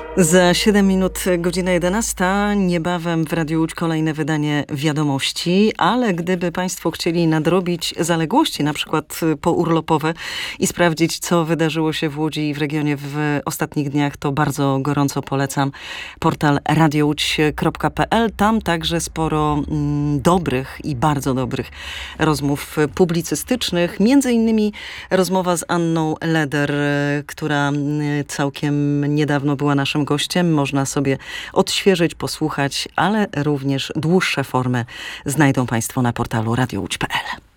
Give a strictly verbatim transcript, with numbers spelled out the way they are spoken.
Za siedem minut, godzina jedenasta. Niebawem w Radiu Łódź kolejne wydanie wiadomości, ale gdyby Państwo chcieli nadrobić zaległości, na przykład pourlopowe i sprawdzić, co wydarzyło się w Łodzi i w regionie w ostatnich dniach, to bardzo gorąco polecam portal radio łódź kropka pe el. Tam także sporo mm, dobrych i bardzo dobrych rozmów publicystycznych. Między innymi rozmowa z Anną Leder, która całkiem niedawno była naszym gościem. Można sobie odświeżyć, posłuchać, ale również dłuższe formy znajdą Państwo na portalu radio łódź kropka pe el.